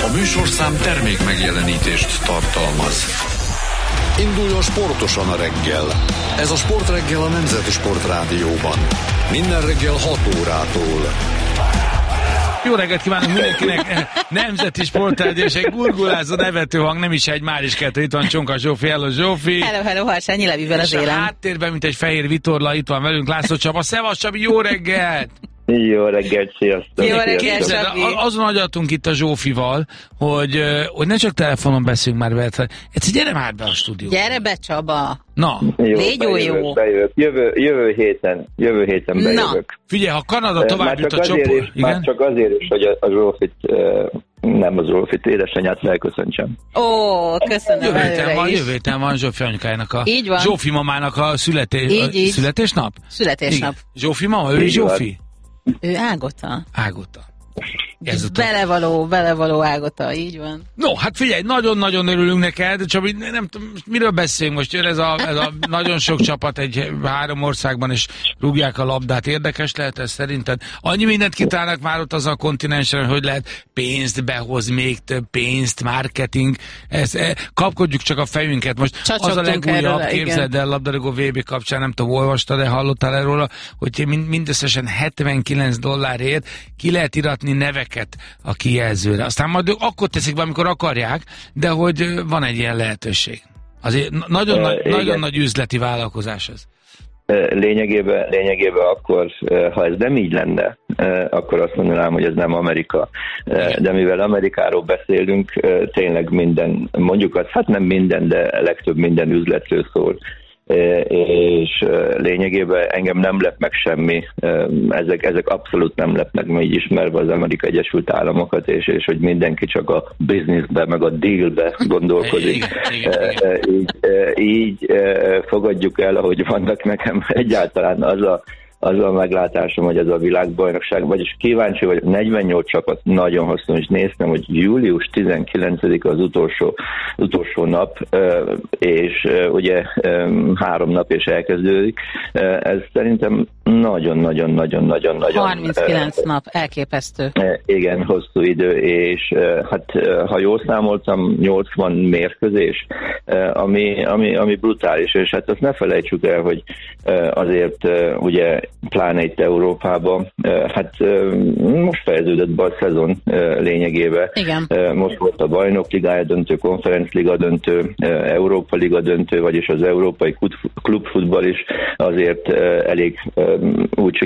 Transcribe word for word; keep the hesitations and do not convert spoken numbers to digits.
A műsorszám termék megjelenítést tartalmaz. Induljon sportosan a reggel. Ez a Sportreggel a Nemzeti Sportrádióban. Minden reggel hat órától. Jó reggelt kívánok mindenkinek! Nemzeti Sportrádió és egy gurgulázó nevető hang, nem is egy már is kettő. Itt van Csonka Zsófi, hello Zsófi! Hello, hello, Harsányi Levivel az élem. A háttérben, mint egy fehér vitorla, itt van velünk László Csaba. Szevasz Csabi, jó reggelt! Jó reggelt, sziasztok! Jó reggelt, Csabi! Azon agyaltunk itt a Zsófival, hogy, hogy ne csak telefonon beszélünk már veled, egyszer gyere már be a stúdióba. Gyere be, Csaba! Na! Jó, Légy jó, jó! Bejövök. Jövő, jövő héten, jövő héten bejövök. Na. Figyelj, ha Kanada tovább jut a csoport... Már csak azért is, hogy a, a Zsófit, nem a Zsófit, édesanyját felköszöntsem. Ó, köszönöm Jövő héten előre van, is. jövő héten van Zsófi anyukájának a... Így van. Zsófi mamának a, születés, Így, a így. születésnap? Születésnap. Igen. Zsófi mama, ő is Így van. Zsófi? Ő Ágota. Ágota. Ezután. Belevaló, belevaló Ágota, így van. No, hát figyelj, nagyon-nagyon örülünk neked, csak nem tudom, miről beszélünk most, jön ez a, ez a nagyon sok csapat egy három országban, és rúgják a labdát, érdekes lehet ez szerinted? Annyi mindent kitálnak már ott az a kontinensen, hogy lehet pénzt behoz, még több pénzt, marketing, ez, e, kapkodjuk csak a fejünket. Most az a legújabb, képzeld el, labdarúgó vé bé kapcsán, nem tudom, olvastad, de hallottál erről, hogy mind, mindösszesen hetvenkilenc dollárért ki lehet iratni neveket a kijelzőre. Aztán majd akkor teszik be, amikor akarják, de hogy van egy ilyen lehetőség. Azért nagyon, Uh, nagy, igen. nagyon nagy üzleti vállalkozás ez. Lényegében, lényegében akkor, ha ez nem így lenne, akkor azt mondanám, hogy ez nem Amerika. De mivel Amerikáról beszélünk, tényleg minden, mondjuk azt, hát nem minden, de legtöbb minden üzletről szól. És lényegében engem nem lep meg semmi, ezek, ezek abszolút nem lepnek meg, így ismerve az Amerikai Egyesült Államokat, és, és hogy mindenki csak a businessbe, meg a dealbe gondolkodik. Igen, igen, igen. Így, így fogadjuk el, ahogy vannak nekem egyáltalán az a az a meglátásom, hogy ez a világbajnokság, vagyis kíváncsi vagyok, negyvennyolc csapat, nagyon hasznos, és néztem, hogy július tizenkilencedike az utolsó, utolsó nap, és ugye három nap és elkezdődik. Ez szerintem nagyon-nagyon-nagyon-nagyon-nagyon... harminckilenc nap, elképesztő. Igen, hosszú idő, és hát ha jól számoltam, nyolcvan mérkőzés, ami, ami, ami brutális, és hát azt ne felejtsük el, hogy azért ugye pláne itt Európában, hát most fejeződött be a szezon lényegében. Igen. Most volt a Bajnokligája döntő, Konferencliga döntő, Európa Liga döntő, vagyis az európai klubfutball is azért elég úgy